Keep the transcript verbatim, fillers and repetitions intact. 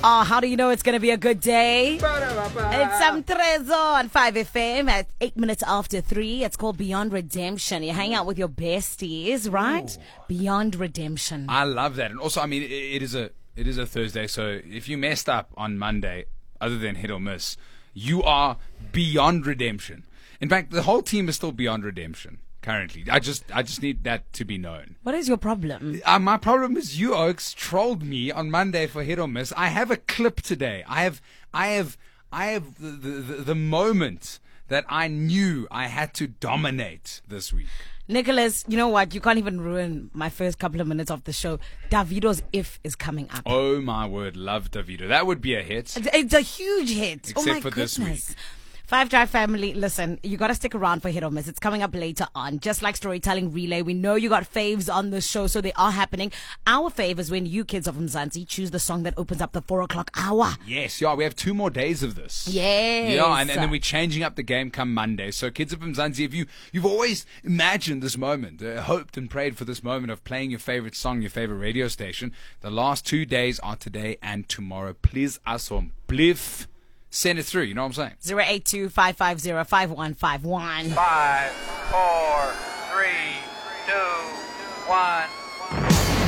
Oh, how do you know it's going to be a good day? It's some Trezo on five F M at eight minutes after three. It's called Beyond Redemption. You hang out with your besties, right? Ooh. Beyond Redemption. I love that. And also, I mean, it, it is a it is a Thursday, so if you messed up on Monday, other than hit or miss, you are beyond redemption. In fact, the whole team is still beyond redemption currently. I just I just need that to be known. What is your problem? Uh, my problem is you, Oaks, trolled me on Monday for hit or miss. I have a clip today. I have I have I have the the, the moment that I knew I had to dominate this week. Nicholas, you know what? You can't even ruin my first couple of minutes of the show. Davido's If is coming up. Oh my word, love Davido. That would be a hit. It's a huge hit. Except oh my for goodness. this week. Five Drive family, listen, you got to stick around for hit or miss. It's coming up later on. Just like Storytelling Relay, we know you got faves on the show, so they are happening. Our fave is when you kids of Mzansi choose the song that opens up the four o'clock hour. Yes, yeah, we have two more days of this. Yes. Yeah, and, and then we're changing up the game come Monday. So kids of Mzansi, if you, you've always imagined this moment, uh, hoped and prayed for this moment of playing your favorite song, your favorite radio station, the last two days are today and tomorrow. Please, asom, bliff. Send it through, you know what I'm saying? zero eight two, five five zero, five one five one. Five, four, three, two, one.